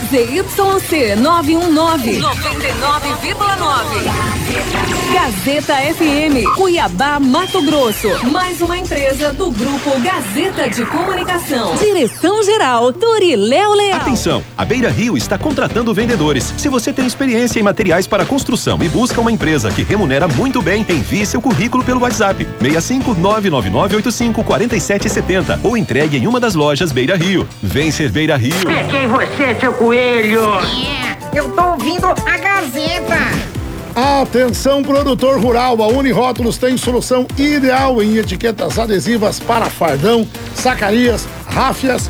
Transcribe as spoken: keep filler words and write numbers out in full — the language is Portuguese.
Z Y C nove um nove, noventa e nove vírgula nove. Gazeta F M, Cuiabá, Mato Grosso. Mais uma empresa do Grupo Gazeta de Comunicação. Direção-geral, Turiléu Leal. Atenção, a Beira Rio está contratando vendedores. Se você tem experiência em materiais para construção e busca uma empresa que remunera muito bem, envie seu currículo pelo WhatsApp seis cinco nove nove nove oito cinco quatro sete sete zero ou entregue em uma das lojas Beira Rio. Vem ser Beira Rio. Peguei você, seu coelho. É, eu tô ouvindo a Gazeta. Atenção, produtor rural, a Unirótulos tem solução ideal em etiquetas adesivas para fardão, sacarias, ráfias